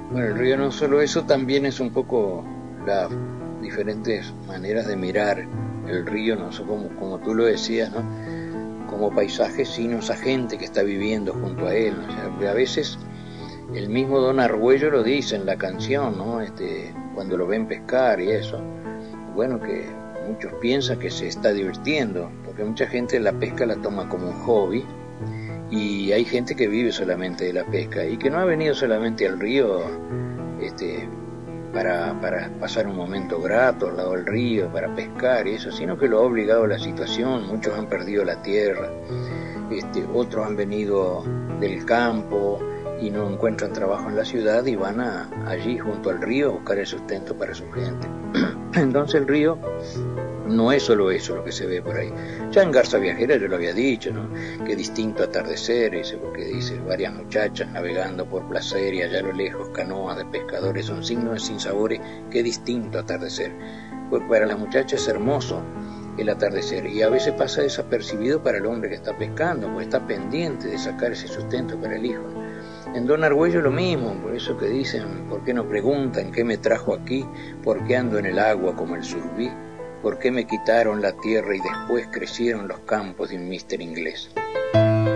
Bueno, el río no solo eso, también es un poco las diferentes maneras de mirar el río, no sé, como tú lo decías, ¿no? Como paisaje, sino esa gente que está viviendo junto a él, ¿no? O sea, a veces el mismo Don Argüello lo dice en la canción, ¿no? Cuando lo ven pescar y eso. Bueno, que muchos piensan que se está divirtiendo, porque mucha gente la pesca la toma como un hobby, y hay gente que vive solamente de la pesca y que no ha venido solamente al río para pasar un momento grato al lado del río, para pescar y eso, sino que lo ha obligado la situación. Muchos han perdido la tierra, otros han venido del campo y no encuentran trabajo en la ciudad y van allí junto al río a buscar el sustento para su gente. Entonces el río no es solo eso lo que se ve por ahí. Ya en Garza Viajera yo lo había dicho, ¿no? Qué distinto atardecer, porque dice varias muchachas navegando por placer y allá a lo lejos canoas de pescadores son signos de sinsabores, qué distinto atardecer. Pues para las muchachas es hermoso el atardecer y a veces pasa desapercibido para el hombre que está pescando, pues está pendiente de sacar ese sustento para el hijo. En Don Argüello lo mismo, por eso que dicen, ¿por qué no preguntan qué me trajo aquí? ¿Por qué ando en el agua como el surubí? ¿Por qué me quitaron la tierra y después crecieron los campos de un mister inglés?